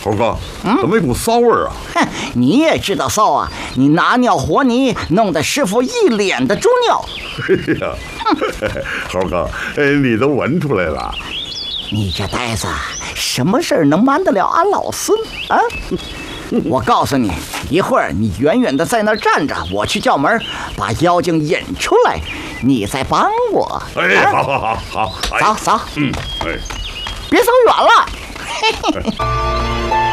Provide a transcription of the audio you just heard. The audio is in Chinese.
猴哥，怎么有股骚味儿啊？ 哼，你也知道骚啊！你拿尿和泥，弄得师傅一脸的猪尿。 哎呀，猴哥，你都闻出来了？ 你这呆子，什么事儿能瞒得了俺老孙啊？我告诉你，一会儿你远远的在那儿站着，我去叫门，把妖精引出来，你再帮我。 哎，好， 走， 哎， 别走远了。